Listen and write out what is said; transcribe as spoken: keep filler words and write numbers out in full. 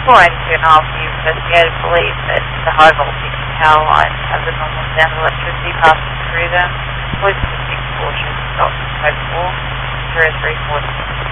four eighty-two and a half, the investigators believe that the high voltage power lines have the normal sound of electricity passing through them. Police have six portions, stopped smoke four, zero three four.